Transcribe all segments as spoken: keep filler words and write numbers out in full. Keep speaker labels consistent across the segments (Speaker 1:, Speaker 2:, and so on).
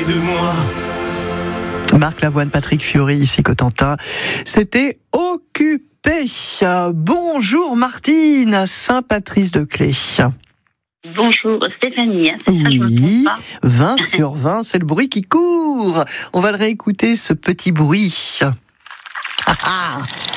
Speaker 1: de moi.
Speaker 2: Marc Lavoine, Patrick Fiori, ici Cotentin. C'était Occupé. Bonjour Martine, à Saint-Patrice-de-Clé.
Speaker 3: Bonjour Stéphanie, c'est
Speaker 2: oui,
Speaker 3: ça, je me trompe pas.
Speaker 2: vingt sur vingt, c'est le bruit qui court. On va le réécouter, ce petit bruit. Ah, ah.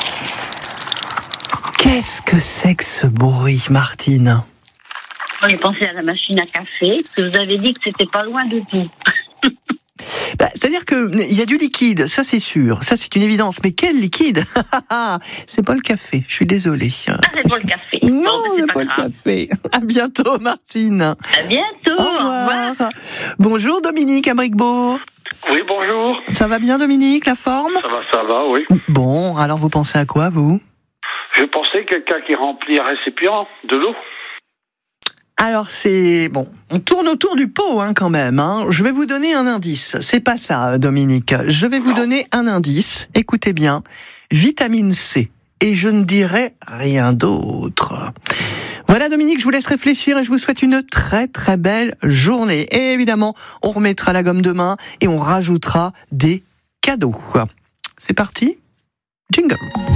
Speaker 2: Qu'est-ce que c'est que ce bruit, Martine ?
Speaker 3: Moi, j'ai pensé à la machine à café, parce que vous avez dit que c'était pas loin de vous.
Speaker 2: Bah, c'est-à-dire qu'il y a du liquide, ça c'est sûr, ça c'est une évidence. Mais quel liquide ? C'est pas le café, je suis désolée.
Speaker 3: Ah, c'est pas le café.
Speaker 2: Non,
Speaker 3: bon,
Speaker 2: c'est
Speaker 3: pas,
Speaker 2: pas
Speaker 3: pas
Speaker 2: le café. À bientôt, Martine.
Speaker 3: À bientôt.
Speaker 2: Au revoir. Bonjour Dominique à Bricquebeau.
Speaker 4: Oui, bonjour.
Speaker 2: Ça va bien Dominique, la forme ?
Speaker 4: Ça va, ça va, oui.
Speaker 2: Bon, alors vous pensez à quoi vous ?
Speaker 4: Je pensais quelqu'un qui remplit un récipient de l'eau.
Speaker 2: Alors c'est bon, on tourne autour du pot hein, quand même. Hein. Je vais vous donner un indice. C'est pas ça, Dominique. Je vais vous
Speaker 4: Non.
Speaker 2: donner un indice. Écoutez bien, vitamine C. Et je ne dirai rien d'autre. Voilà Dominique, je vous laisse réfléchir et je vous souhaite une très très belle journée. Et évidemment, on remettra la gomme demain et on rajoutera des cadeaux. C'est parti, jingle.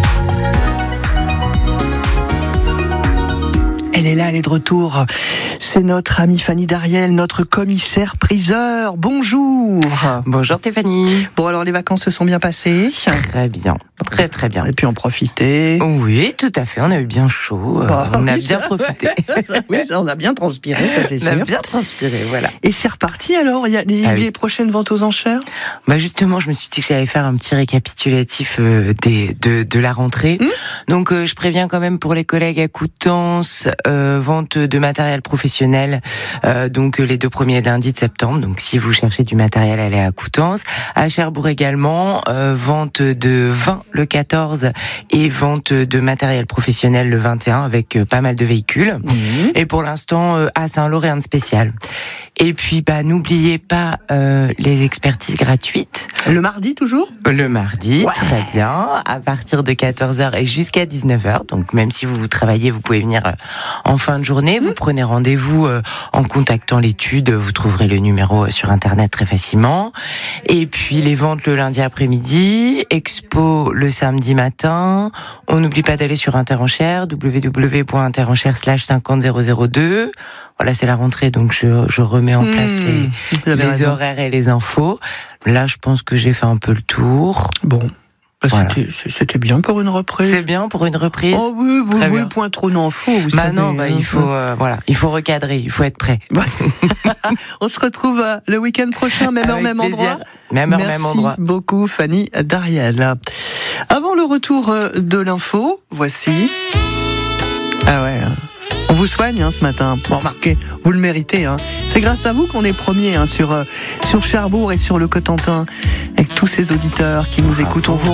Speaker 2: Elle est là, elle est de retour. C'est notre amie Fanny Dariel, notre commissaire priseur. Bonjour.
Speaker 5: Bonjour Stéphanie.
Speaker 2: Bon, alors les vacances se sont bien passées ?
Speaker 5: Très bien, très très bien.
Speaker 2: Et puis en profiter.
Speaker 5: Oui, tout à fait, on a eu bien chaud, euh,
Speaker 2: Bah,
Speaker 5: on a
Speaker 2: oui,
Speaker 5: bien
Speaker 2: ça.
Speaker 5: profité.
Speaker 2: Oui, ça, on a bien transpiré, ça c'est
Speaker 5: On a
Speaker 2: sûr.
Speaker 5: bien transpiré, voilà.
Speaker 2: Et c'est reparti alors, il y a les,
Speaker 5: Ah oui.
Speaker 2: les prochaines ventes aux enchères ?
Speaker 5: Bah justement, je me suis dit que j'allais faire un petit récapitulatif euh, des, de, de la rentrée.
Speaker 2: Mmh.
Speaker 5: Donc euh, je préviens quand même pour les collègues à Coutances, euh, vente de matériel professionnel, euh, donc euh, les deux premiers lundis de septembre. Donc si vous cherchez du matériel, allez à Coutances. À Cherbourg également, euh, vente de vin le quatorze et vente de matériel professionnel le vingt et un avec euh, pas mal de véhicules.
Speaker 2: Mmh.
Speaker 5: Et pour l'instant, euh, à Saint-Lô, rien de spécial. Et puis, bah, n'oubliez pas euh, les expertises gratuites.
Speaker 2: Le mardi toujours ?
Speaker 5: Le mardi,
Speaker 2: Ouais.
Speaker 5: très bien, à partir de quatorze heures et jusqu'à dix-neuf heures. Donc, même si vous, vous travaillez, vous pouvez venir euh, en fin de journée. Vous prenez rendez-vous euh, en contactant l'étude. Vous trouverez le numéro euh, sur Internet très facilement. Et puis, les ventes le lundi après-midi, expo le samedi matin. On n'oublie pas d'aller sur Interenchères, w w w point interenchères slash cinquante zéro zéro deux. Voilà, c'est la rentrée, donc je, je remets en place
Speaker 2: Mmh,
Speaker 5: les,
Speaker 2: vous avez
Speaker 5: les
Speaker 2: raison.
Speaker 5: horaires et les infos. Là, je pense que j'ai fait un peu le tour.
Speaker 2: Bon, bah,
Speaker 5: Voilà.
Speaker 2: c'était, c'était bien pour une reprise.
Speaker 5: C'est bien pour une reprise.
Speaker 2: Oh oui, oui,
Speaker 5: Très
Speaker 2: oui,
Speaker 5: bien.
Speaker 2: point trop d'infos, vous
Speaker 5: bah
Speaker 2: savez.
Speaker 5: non, bah,
Speaker 2: hein.
Speaker 5: il faut, euh, voilà, il faut recadrer, il faut être prêt.
Speaker 2: On se retrouve euh, le week-end prochain, même heure,
Speaker 5: Avec
Speaker 2: même
Speaker 5: plaisir.
Speaker 2: endroit.
Speaker 5: Même heure,
Speaker 2: Merci
Speaker 5: même endroit.
Speaker 2: beaucoup Fanny Dariel. Avant le retour euh, de l'info, voici... Ah ouais, hein. On vous soigne hein, ce matin. Bon, remarquez, vous le méritez. Hein. C'est grâce à vous qu'on est premier hein, sur, euh, sur Cherbourg et sur le Cotentin, avec tous ces auditeurs qui nous écoutent. On vous